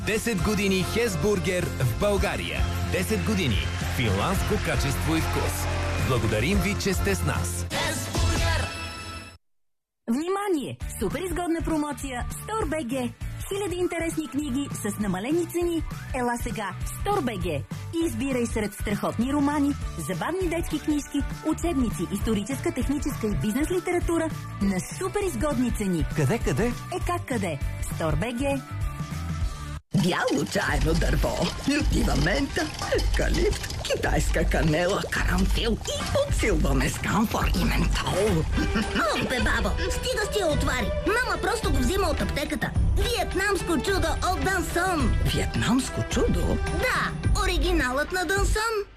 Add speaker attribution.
Speaker 1: 10 години Хесбургер в България. 10 години финландско качество и вкус. Благодарим ви, че сте с нас.
Speaker 2: Внимание! Супер изгодна промоция StoreBG. Хиляди интересни книги с намалени цени. Ела сега в StoreBG и избирай сред страхотни романи, забавни детски книжки, учебници, историческа, техническа и бизнес литература на супер изгодни цени.
Speaker 3: Къде?
Speaker 2: Как къде? StoreBG.
Speaker 4: Бяло чайно дърво, лютива мента, евкалипт, китайска канела, карамфил и подсилваме с камфор и ментол.
Speaker 5: Ох бе, бабо, стига си я отвари. Мама просто го взима от аптеката. Виетнамско чудо от Дансон.
Speaker 4: Виетнамско чудо?
Speaker 5: Да, оригиналът на Дансон.